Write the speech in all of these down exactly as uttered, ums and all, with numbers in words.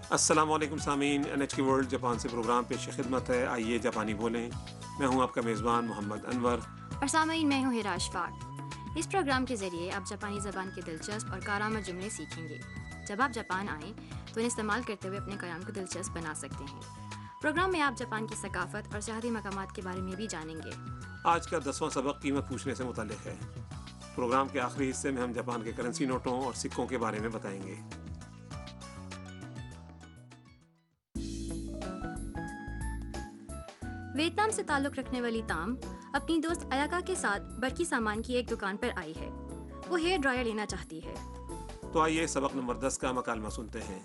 السلام علیکم سامعین، این ایچ کے ورلڈ جاپان سے پروگرام پیش خدمت ہے. آئیے جاپانی بولیں. میں ہوں آپ کا میزبان محمد انور. اور سامعین میں ہوں ہیرا اشفاق. اس پروگرام کے ذریعے آپ جاپانی زبان کے دلچسپ اور کارآمد جملے سیکھیں گے. جب آپ جاپان آئیں تو انہیں استعمال کرتے ہوئے اپنے قیام کو دلچسپ بنا سکتے ہیں. پروگرام میں آپ جاپان کی ثقافت اور سیاحتی مقامات کے بارے میں بھی جانیں گے. آج کا دسواں سبق قیمت پوچھنے سے متعلق ہے. پروگرام کے آخری حصے میں ہم جاپان کے کرنسی نوٹوں اور سکوں کے بارے میں بتائیں گے. ویتنام سے تعلق رکھنے والی تام اپنی دوست ایاکا کے ساتھ برقی سامان کی ایک دکان پر آئی ہے. وہ ہیئر ڈرائر لینا چاہتی ہے. تو آئیے سبق نمبر دس کا مکالمہ سنتے ہیں.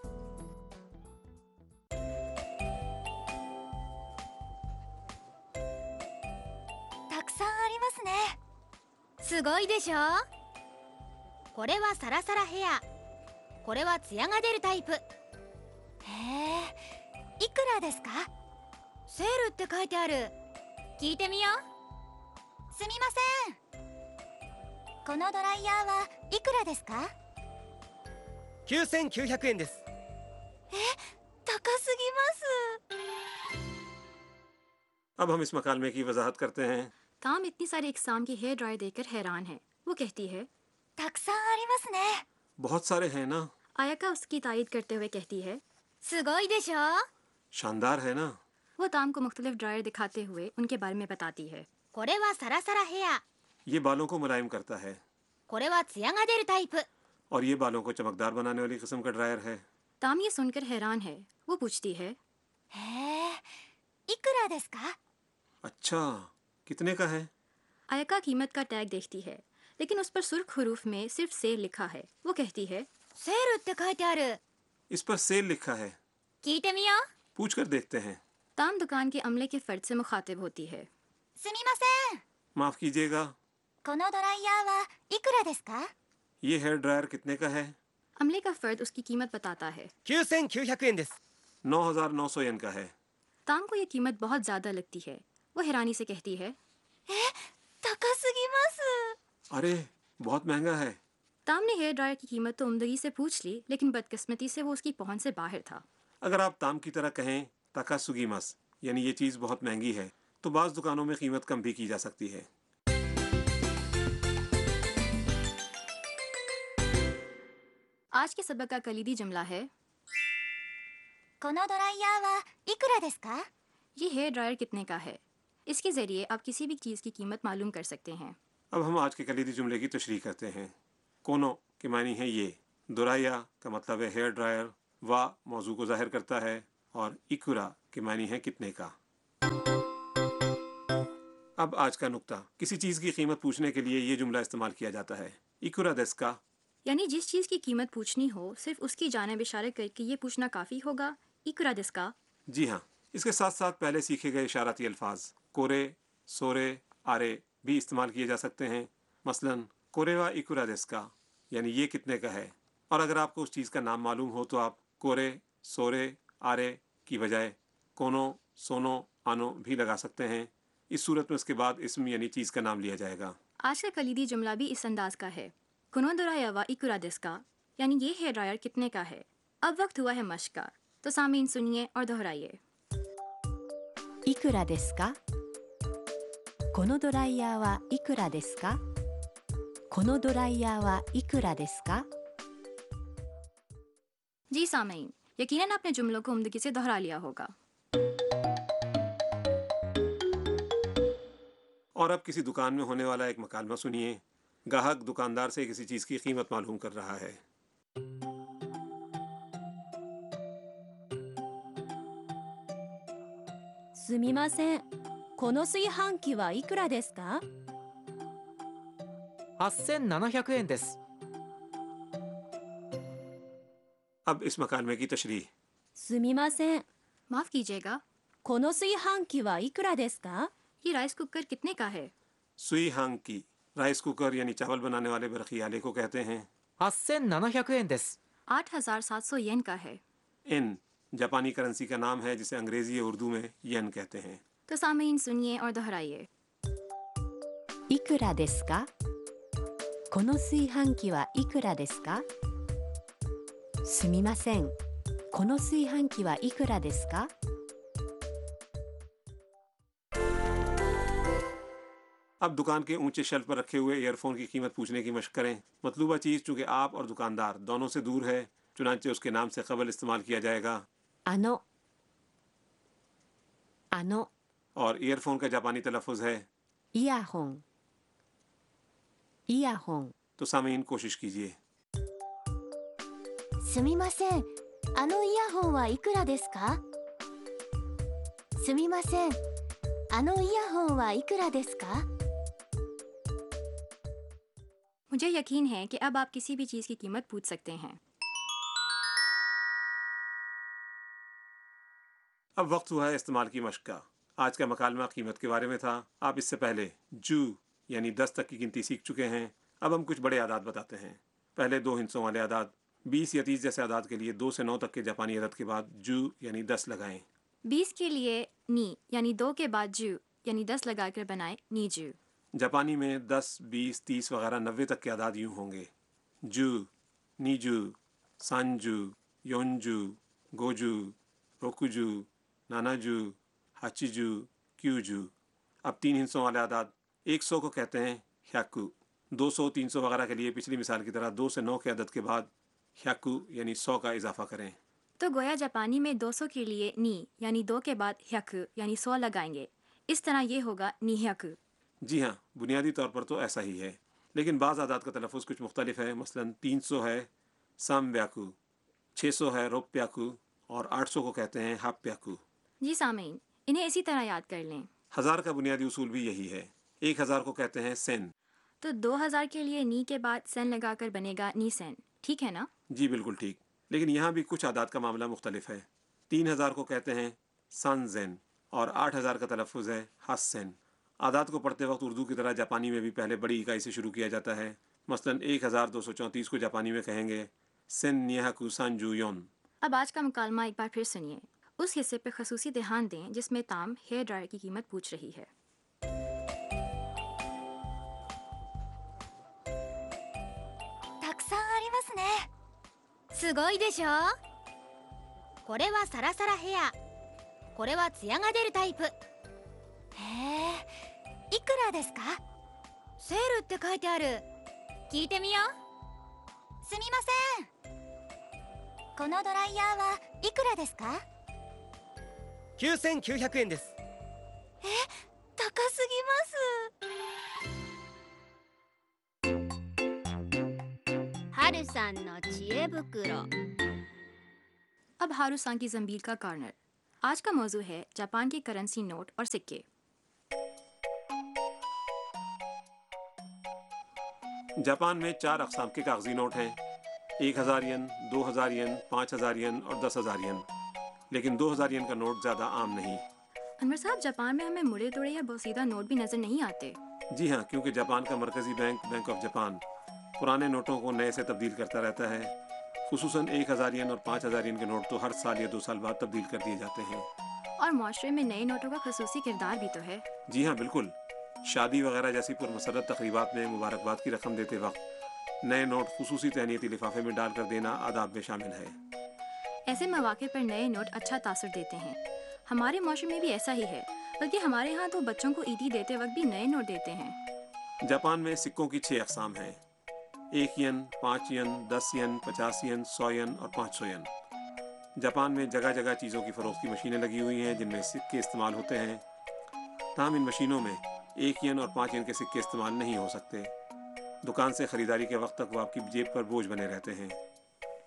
たくさんありますね。 すごいでしょ。これはサラサラヘア、これはツヤが出るタイプ。 へえ、いくらですか？ セールって書いてある。聞いてみよう。 すみません。このドライヤーはいくらですか？ きゅうせんきゅうひゃくえんです。 え、高すぎます。 اب ہم اس مکالمے کی وضاحت کرتے ہیں. تام اتنی ساری اقسام کی ہیئر ڈرائر دیکھ کر حیران ہے. وہ کہتی ہے たくさんありますね。 بہت سارے ہیں نا. ایاکا اس کی تائید کرتے ہوئے کہتی ہے すごいでしょ。 شاندار ہے نا. وہ تام کو مختلف ڈرائر دکھاتے ہوئے ان کے بارے میں بتاتی ہے. これはサラサラヘア、 یہ بالوں کو ملائم کرتا ہے. これはツヤが出るタイプ。 اور یہ بالوں کو چمکدار بنانے والی قسم کا ڈرائر ہے. تام یہ سن کر حیران ہے. وہ پوچھتی ہے へえ、いくらですか？ اچھا، کتنے کا ہے؟ ایاکا قیمت کا ٹیگ دیکھتی ہے لیکن اس پر سرخ حروف میں صرف سیل لکھا ہے. وہ کہتی ہے セールって書いてある。 اس پر سیل لکھا ہے. 聞いてみよう。 پوچھ کر دیکھتے ہیں. تام دکان کے عملے کے فرد سے مخاطب ہوتی ہے. すみません。 معاف کیجیے گا، このドライヤーはいくらですか？ یہ ہیئر ڈرائر کتنے کا ہے؟ عملے کا فرد اس کی قیمت بتاتا ہے. きゅうせんきゅうひゃくえんです。 نو ہزار نو سو ین کا ہے. تام کو یہ قیمت بہت زیادہ لگتی ہے. وہ حیرانی سے کہتی ہے 高すぎます。 ارے بہت مہنگا ہے. تام نے ہیئر ڈرائر کی قیمت تو عمدگی سے پوچھ لی لیکن بدقسمتی سے وہ اس کی پہنچ سے باہر تھا. اگر آپ تام کی طرح کہیں تاکا سگیمس یعنی یہ چیز بہت مہنگی ہے تو بعض دکانوں میں قیمت کم بھی کی جا سکتی ہے. آج کے سبق کا کلیدی جملہ ہے このドライヤーはいくらですか？ یہ ہیئر ڈرائر کتنے کا ہے. اس کے ذریعے آپ کسی بھی چیز کی قیمت معلوم کر سکتے ہیں. اب ہم آج کے کلیدی جملے کی تشریح کرتے ہیں. کونو کے معنی ہے یہ، دورایا کا مطلب ہے ہیئر ڈرائر، وا موضوع کو ظاہر کرتا ہے، اور اکورا کے معنی ہے کتنے کا. اب آج کا نکتہ. کسی چیز کی قیمت پوچھنے کے لیے یہ جملہ استعمال کیا جاتا ہے. اکورا دیس کا، یعنی جس چیز کی قیمت پوچھنی ہو صرف اس کی جانب اشارہ کر کے یہ پوچھنا کافی ہوگا. اکورا دس کا. جی ہاں. اس کے ساتھ ساتھ پہلے سیکھے گئے اشاراتی الفاظ کورے، سورے، آرے بھی استعمال کیے جا سکتے ہیں. مثلاً کورے وا اکورا دیس کا یعنی یہ کتنے کا ہے. اور اگر آپ کو اس چیز کا نام معلوم ہو تو آپ کورے، سورے، آرے کی بجائے کونو، سونو، آنو بھی لگا سکتے ہیں. اس صورت میں اس کے بعد اسم یعنی چیز کا نام لیا جائے گا. آج کا کلیدی جملہ بھی اس انداز کا ہے. کنو دورایا وا اکورا دس کا یعنی یہ ہیئر ڈرائر کتنے کا ہے. اب وقت ہوا ہے مشق کا، تو سامعین سنیے اور دہرائیے. いくらですか？このドライヤーはいくらですか？このドライヤーはいくらですか？ جی سامعین، یقیناً آپ نے جملوں کو عمدگی سے دہرا لیا ہوگا. اور اب کسی دکان میں ہونے والا ایک مکالمہ سنیے. گاہک دکاندار سے کسی چیز کی قیمت معلوم کر رہا ہے. すみません。この炊飯器はいくらですか？ はっせんななひゃくえんです。 اب اس مکالمے کی تشریح. すみません。 معاف کیجیے گا، この炊飯器はいくらですか？ یہ رائس کوکر کتنے کا ہے؟ سوئی ہانگ کی رائس کوکر یعنی چاول بنانے والے برقی آلے کو کہتے ہیں. はっせんななひゃくえんです。 آٹھ ہزار سات سو ین کا ہے. ان جاپانی کرنسی کا نام ہے جسے انگریزی یا اردو میں ین کہتے ہیں. تو سامعین سنیے اور دہرائیے. いくらですか？この炊飯器はいくらですか？すみません。 この炊飯器はいくらですか？ अब दुकान के ऊंचे शेल्फ पर रखे हुए ईयरफोन की कीमत पूछने की मशक करें। मतलूबा चीज़ चूँकि आप और दुकानदार दोनों से दूर है, चुनांचे उसके नाम से कबल इस्तेमाल किया जाएगा। あのあの और ईयरफोन का जापानी तलफ़ुज़ है। イヤホンイヤホン तो सामीन कोशिश कीजिए। すみません、あのイヤホンはいくらですか？すみません、あのイヤホンはいくらですか？ मुझे यकीन है कि अब आप किसी भी चीज़ की कीमत पूछ सकते हैं। अब वक्त हुआ है इस्तेमाल की मशक का। आज का मकालमा कीमत के बारे में था। आप इससे पहले जू यानी दस तक की गिनती सीख चुके हैं। अब हम कुछ बड़े आदाद बताते हैं। पहले दो हिस्सों वाले आदाद बीस या तीस जैसे आदाद के लिए दो से नौ तक के जापानी अदद के बाद जू यानी दस लगाएं। बीस के लिए नी यानी दो के बाद जू यानी दस लगाकर बनाए नीजू। जापानी में दस, बीस, तीस वगैरह नब्बे तक के आदाद यूँ होंगे: जू, नीजू, सांजू, योनजू, गोजू, रोकुजू, नानाजू, हाचिजू, क्यूजू। अब तीन हिस्सों वाले आदाद एक सौ को कहते हैं ह्याकू। दो सौ, तीन सौ वगैरह के लिए पिछली मिसाल की तरह दो से नौ के अदद के बाद ह्याकू यानी सौ का इजाफा करें। तो गोया जापानी में दो सौ के लिए नी यानी दो के बाद ह्याकू यानी सौ लगाएंगे। इस तरह ये होगा नीह्याकू। जी हाँ, बुनियादी तौर पर तो ऐसा ही है, लेकिन बाज़ आदाद का तलफ़ुज़ कुछ मुख्तलिफ है। मसलन तीन सौ है सामब्याकू, छः सौ है रोप्याकू और आठ सौ को कहते हैं हाप्याकू। जी सामीन, इन्हें इसी तरह याद कर लें। हज़ार का बुनियादी उसूल भी यही है। एक हज़ार को कहते हैं सेन। तो दो हज़ार के लिए नी के बाद सेन लगाकर बनेगा नी सेन, ठीक है ना? जी बिल्कुल ठीक, लेकिन यहाँ भी कुछ आदाद का मामला मुख्तलिफ है। तीन हज़ार को कहते हैं सानजेन और आठ हज़ार का तलफ़ुज़ है हासेन। आदाद को पढ़ते वक्त उर्दू की तरह जापानी में भी पहले बड़ी इकाई से शुरू किया जाता है। मसलन एक हज़ार दो सौ चौंतीस को जापानी में कहेंगे सेन नियाकू सांजू योन। अब आज का मुकालमा एक बार फिर सुनिए। उस हिस्से पर खसूसी ध्यान दें जिसमें ताम हेयर ड्रायर की कीमत पूछ रही है। たくさんありますね。 すごいでしょ。これはサラサラヘア、これはツヤが出るタイプ。 へえ、いくらですか？ セールって書いてある。聞いてみよう。 すみません。このドライヤーはいくらですか？ きゅうせんきゅうひゃくえんです。 高すぎます。 はるさんの知恵袋。 अब हारूसान की जंबील का कॉर्नर। आज का मौजू है जापान की करेंसी नोट और सिक्के। जापान में चार अक़साम के कागजी नोट हैं: एक हज़ार येन, दो हज़ार येन, पाँच हज़ार येन और दस हज़ार येन। लेकिन दो हज़ार येन का नोट ज़्यादा आम नहीं। अनवर साहब, जापान में हमें मुड़े तोड़े या बोसीदा नोट भी नज़र नहीं आते। जी हाँ, क्योंकि जापान का मरकज़ी बैंक बैंक ऑफ जापान पुराने नोटों को नए से तब्दील करता रहता है। खुसूसन एक हज़ार येन और पाँच हज़ार येन के नोट तो हर साल या दो साल बाद तब्दील कर दिए जाते हैं। और माशरे में नए नोटों का खसूसी किरदार भी तो है। जी हाँ बिल्कुल। शादी वगैरह जैसी पुरमसरत तकरीबात में मुबारकबाद की रकम देते वक्त नए नोट खुसूसी तहनीती लिफाफे में डालकर देना आदाब में शामिल है। ऐसे मौके पर नए नोट अच्छा तासुर देते हैं। हमारे माशरे में भी ऐसा ही है, बल्कि हमारे यहाँ तो बच्चों को ईदी देते वक्त भी नए नोट देते हैं। जापान में सिक्कों की छः अक़साम हैं: एक येन, पाँच येन, दस येन, पचास येन, सौ येन और पाँच सौ येन। जापान में जगह जगह चीज़ों की फ़रोख्त की मशीनें लगी हुई हैं जिनमें सिक्के इस्तेमाल होते हैं। ताहम इन मशीनों में एक येन और पाँच येन के सिक्के इस्तेमाल नहीं हो सकते। दुकान से ख़रीदारी के वक्त तक वो आपकी जेब पर बोझ बने रहते हैं।